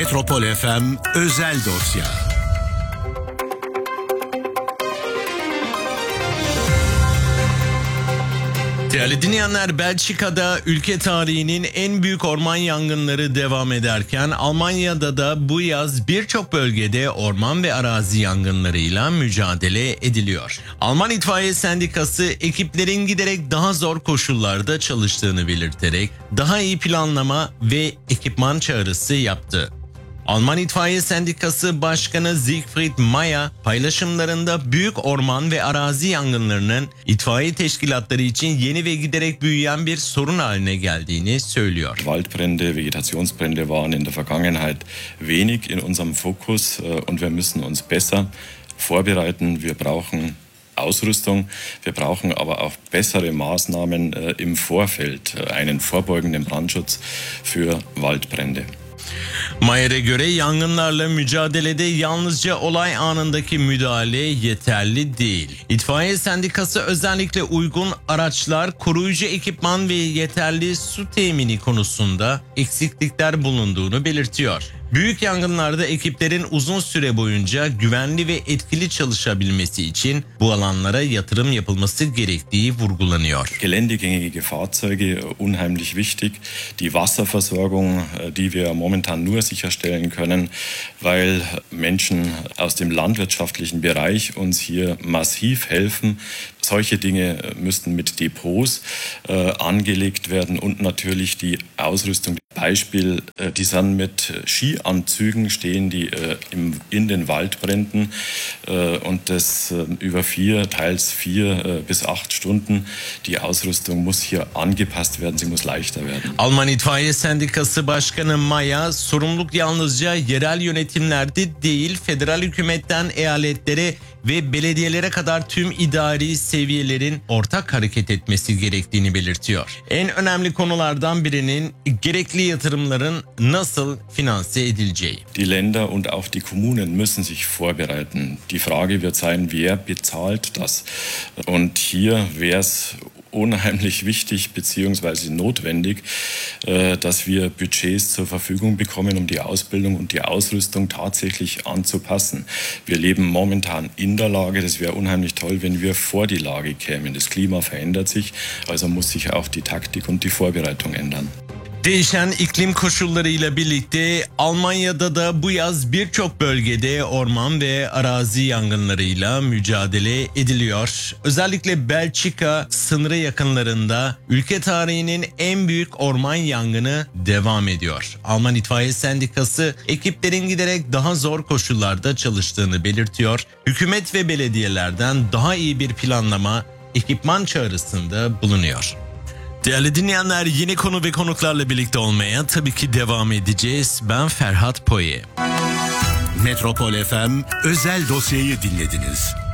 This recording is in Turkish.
Metropol FM Özel Dosya. Değerli dinleyenler, Belçika'da ülke tarihinin en büyük orman yangınları devam ederken Almanya'da da bu yaz birçok bölgede orman ve arazi yangınlarıyla mücadele ediliyor. Alman İtfaiye Sendikası ekiplerin giderek daha zor koşullarda çalıştığını belirterek daha iyi planlama ve ekipman çağrısı yaptı. Alman İtfaiye Sendikası Başkanı Siegfried Mayer paylaşımlarında büyük orman ve arazi yangınlarının itfaiye teşkilatları için yeni ve giderek büyüyen bir sorun haline geldiğini söylüyor. Waldbrände, Vegetationsbrände waren in der Vergangenheit wenig in unserem Fokus und wir müssen uns besser vorbereiten. Wir brauchen Ausrüstung, wir brauchen aber auch bessere Maßnahmen im Vorfeld, einen vorbeugenden Brandschutz für Waldbrände. Mayer'e göre yangınlarla mücadelede yalnızca olay anındaki müdahale yeterli değil. İtfaiye Sendikası özellikle uygun araçlar, koruyucu ekipman ve yeterli su temini konusunda eksiklikler bulunduğunu belirtiyor. Büyük yangınlarda ekiplerin uzun süre boyunca güvenli ve etkili çalışabilmesi için bu alanlara yatırım yapılması gerektiği vurgulanıyor. Geländegängige Fahrzeuge, unheimlich wichtig. Die Wasserversorgung, die wir momentan nur sicherstellen können, weil Menschen aus dem landwirtschaftlichen Bereich uns hier massiv helfen. Solche Dinge müssten mit Depots angelegt werden und natürlich die Ausrüstung. Beispiel, die sind mit Skianzügen, stehen die in den Waldbränden und das über 4, teils 4 bis 8 Stunden. Die Ausrüstung muss hier angepasst werden, sie muss leichter werden. Alman İtfaiye Sendikası Başkanı Mayer, sorumluluk yalnızca yerel yönetimlerde değil, federal hükümetten eyaletlere ve belediyelere kadar tüm idari seviyelerin ortak hareket etmesi gerektiğini belirtiyor. En önemli konulardan birinin gerekli yatırımların nasıl finanse edileceği. Die Länder und auch die Kommunen müssen sich vorbereiten. Die Frage wird sein, wer bezahlt das? Und hier wäre es unheimlich wichtig bzw. notwendig, dass wir Budgets zur Verfügung bekommen, um die Ausbildung und die Ausrüstung tatsächlich anzupassen. Wir leben momentan in der Lage, das wäre unheimlich toll, wenn wir vor die Lage kämen. Das Klima verändert sich, also muss sich auch die Taktik und die Vorbereitung ändern. Değişen iklim koşullarıyla birlikte Almanya'da da bu yaz birçok bölgede orman ve arazi yangınlarıyla mücadele ediliyor. Özellikle Belçika sınırı yakınlarında ülke tarihinin en büyük orman yangını devam ediyor. Alman İtfaiye Sendikası ekiplerin giderek daha zor koşullarda çalıştığını belirtiyor. Hükümet ve belediyelerden daha iyi bir planlama, ekipman çağrısında bulunuyor. Değerli dinleyenler, yeni konu ve konuklarla birlikte olmaya tabii ki devam edeceğiz. Ben Ferhat Poye. Metropol FM Özel Dosya'yı dinlediniz.